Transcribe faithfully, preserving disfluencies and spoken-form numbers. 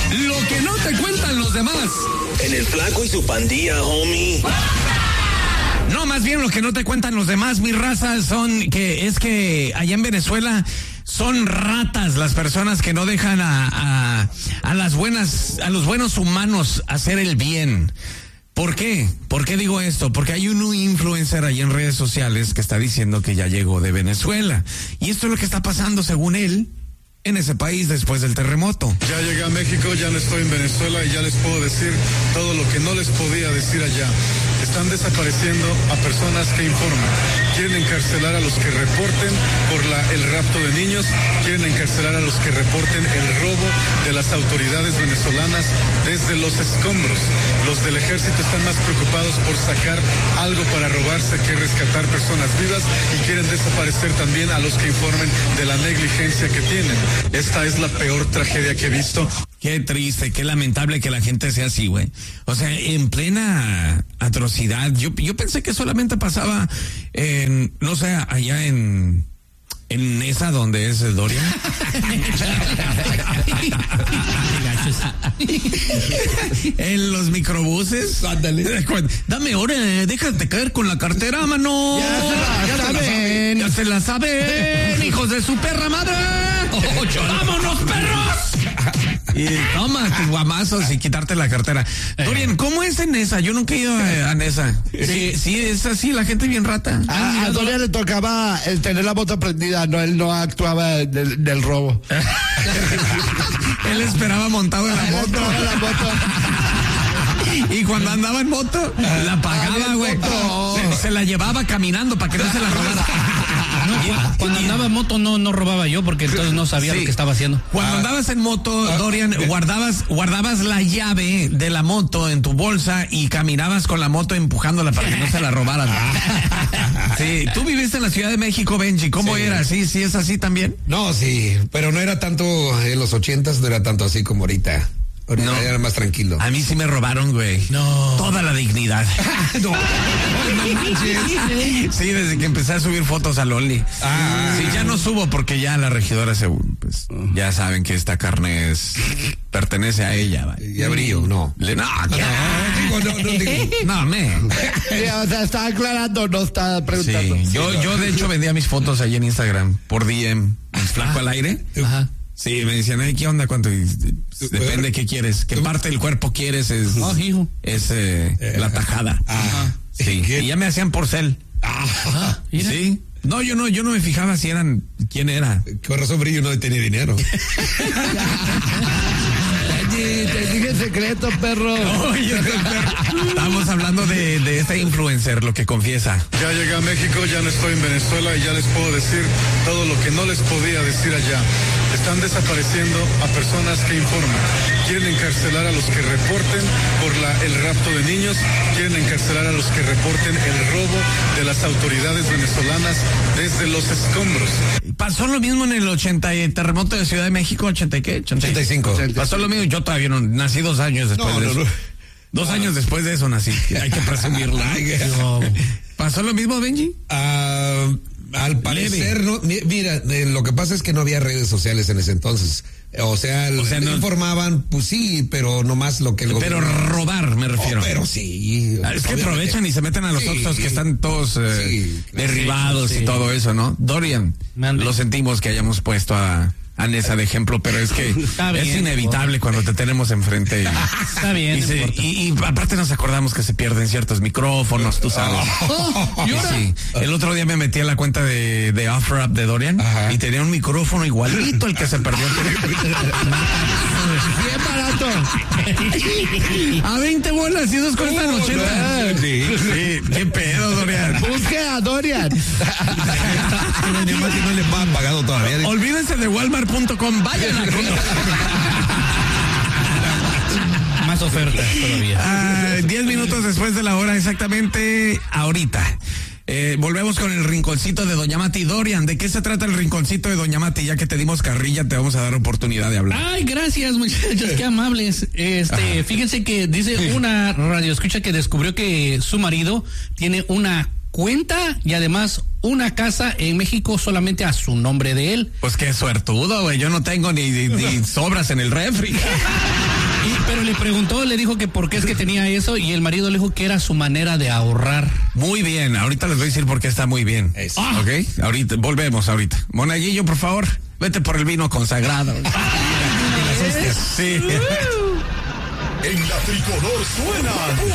Lo que no te cuentan los demás. En el Flaco y su pandilla, homie. No, más bien lo que no te cuentan los demás, mi raza, son que es que allá en Venezuela son ratas las personas que no dejan a, a, a las buenas, a los buenos humanos hacer el bien. ¿Por qué? ¿Por qué digo esto? Porque hay un influencer ahí en redes sociales que está diciendo que ya llegó de Venezuela. Y esto es lo que está pasando, según él, en ese país después del terremoto. Ya llegué a México, ya no estoy en Venezuela y ya les puedo decir todo lo que no les podía decir allá. Están desapareciendo a personas que informan. Quieren encarcelar a los que reporten por la, el rapto de niños. Quieren encarcelar a los que reporten el robo de las autoridades venezolanas desde los escombros. Los del ejército están más preocupados por sacar algo para robarse que rescatar personas vivas y quieren desaparecer también a los que informen de la negligencia que tienen. Esta es la peor tragedia que he visto. Qué triste, qué lamentable que la gente sea así, güey. O sea, en plena atrocidad. Yo, yo pensé que solamente pasaba en, no sé, allá en... En esa donde es el Dorian. En los microbuses. Ándale. Dame hora, déjate caer con la cartera, mano. Ya se la ya saben. Se la, ya se la saben, hijos de su perra madre. ¡Vámonos, perros! Y toma tus guamazos y quitarte la cartera. Dorian, ¿cómo es en esa? Yo nunca he ido a, a Nesa. Sí, sí, es así, la gente bien rata. A, a Dorian le tocaba el tener la moto prendida, no, él no actuaba del, del robo. Él esperaba montado en la moto. En la moto. Y cuando andaba en moto, la pagaba, güey. Se, se la llevaba caminando para que no se la robara. No, cuando andaba en moto no, no robaba yo porque entonces no sabía sí. lo que estaba haciendo. Cuando ah. andabas en moto, Dorian, guardabas, guardabas la llave de la moto en tu bolsa y caminabas con la moto empujándola para que no se la robaran. Sí, tú viviste en la Ciudad de México, Benji, ¿cómo sí. era? ¿Sí, sí es así también? No, sí, pero no era tanto en los ochentas, no era tanto así como ahorita. Ahorita no. Era más tranquilo. A mí sí me robaron, güey. No. Toda la dignidad. No. Sí, desde que empecé a subir fotos al Only. Ah. Sí, ya no subo porque ya la regidora se, pues, ya saben que esta carne es, pertenece a ella. Y a Brillo, no. Le, no, no, digo, no, no, digo. No, me. O sea, está aclarando, no está preguntando. Sí, yo, sí, yo de hecho vendía mis fotos ahí en Instagram por D M, en Flaco al aire. Ajá. Sí, me decían, hey, ¿qué onda? ¿Cuánto? Depende qué quieres. ¿Qué parte del cuerpo quieres? Es, oh, hijo. es eh, eh, la tajada. Ajá. Sí. Y ya me hacían por cel. Ajá. Sí. No, yo no, yo no me fijaba si eran, quién era. Con razón Brillo no tenía dinero. Te dije el secreto, perro. Oye, perro. Estamos hablando de, de este influencer, lo que confiesa. Ya llegué a México, ya no estoy en Venezuela y ya les puedo decir todo lo que no les podía decir allá. Están desapareciendo a personas que informan. Quieren encarcelar a los que reporten por la, el rapto de niños. Quieren encarcelar a los que reporten el robo de las autoridades venezolanas desde los escombros. Pasó lo mismo en el ochenta, el terremoto de Ciudad de México, ochenta y qué? ochenta y cinco. Pasó lo mismo, yo todavía no, nací dos años después no, de eso. No, no. Dos ah. años después de eso nací, hay que presumirlo. No. ¿Pasó lo mismo, Benji? Ah... Uh, Al parecer, no, mira, eh, lo que pasa es que no había redes sociales en ese entonces. O sea, o sea no, informaban, pues sí, pero nomás lo que el Pero gobierno... robar, me refiero. Oh, pero sí. Es que aprovechan y se meten a los sí, Oxxos que están todos eh, sí, derribados sí. y todo eso, ¿no? Dorian, Mande. Lo sentimos que hayamos puesto a... a Nesa de ejemplo, pero es que bien, es inevitable cuando te tenemos enfrente. Y, está bien. Y, se, y, y aparte nos acordamos que se pierden ciertos micrófonos, tú sabes. Oh, sí. El otro día me metí a la cuenta de, de OfferUp de Dorian. Ajá. Y tenía un micrófono igualito al que se perdió. Bien barato. A veinte bolas y dos cuestan uh, ochenta. Sí, sí. ¿Qué pedo, Dorian? Busque a Dorian. No le han pagado todavía. Olvídense de Walmart punto com, vayan a más ofertas todavía. Ah, diez minutos después de la hora exactamente ahorita. Eh, volvemos con el rinconcito de Doña Mati. Dorian, ¿de qué se trata el rinconcito de Doña Mati? Ya que te dimos carrilla, te vamos a dar oportunidad de hablar. Ay, gracias, muchachos, qué amables. Este, fíjense que dice una radioescucha que descubrió que su marido tiene una cuenta y además una casa en México solamente a su nombre de él. Pues qué suertudo, güey. Yo no tengo ni, ni, ni sobras en el refri. le preguntó, le dijo que por qué es que tenía eso y el marido le dijo que era su manera de ahorrar. Muy bien, ahorita les voy a decir por qué está muy bien. Eso. Ah. Ok, ahorita, volvemos ahorita. Monaguillo, por favor, vete por el vino consagrado. Sí. En la tricolor suena